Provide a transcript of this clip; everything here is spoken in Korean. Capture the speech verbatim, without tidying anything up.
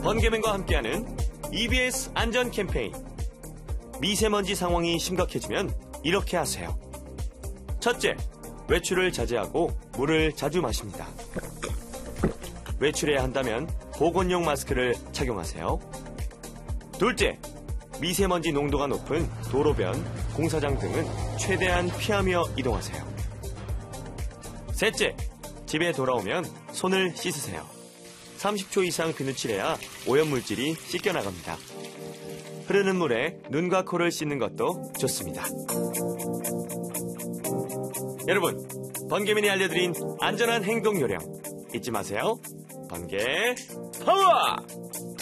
번개맨과 함께하는 이비에스 안전 캠페인. 미세먼지 상황이 심각해지면 이렇게 하세요. 첫째, 외출을 자제하고 물을 자주 마십니다. 외출해야 한다면 보건용 마스크를 착용하세요. 둘째, 미세먼지 농도가 높은 도로변, 공사장 등은 최대한 피하며 이동하세요. 셋째, 집에 돌아오면 손을 씻으세요. 삼십 초 이상 비누칠 해야 오염물질이 씻겨나갑니다. 흐르는 물에 눈과 코를 씻는 것도 좋습니다. 여러분, 번개맨이 알려드린 안전한 행동 요령 잊지 마세요. 번개 파워!